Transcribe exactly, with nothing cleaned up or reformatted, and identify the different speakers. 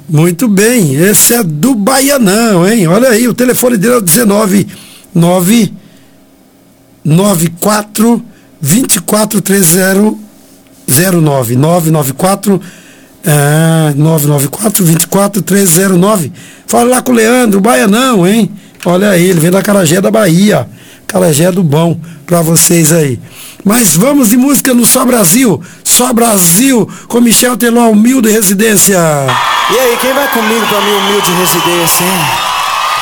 Speaker 1: Muito bem, esse é do Baianão, hein? Olha aí, o telefone dele é o dezenove nove nove quatro dois quatro três zero zero nove nove nove quatro é, nove nove quatro dois quatro três zero nove. Fala lá com o Leandro, o Baianão, hein? Olha aí, ele vem da Acarajé da Bahia. Acarajé do bom pra vocês aí. Mas vamos de música no Só Brasil. Só Brasil com Michel Teló, Humilde Residência.
Speaker 2: E aí, quem vai comigo pra minha humilde residência, hein?